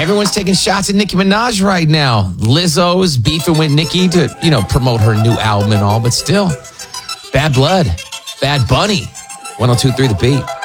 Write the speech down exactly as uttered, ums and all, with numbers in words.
Everyone's taking shots at Nicki Minaj right now. Lizzo's beefing with Nicki to, you know, promote her new album and all, but still, Bad Blood, Bad Bunny, one oh two point three The Beat.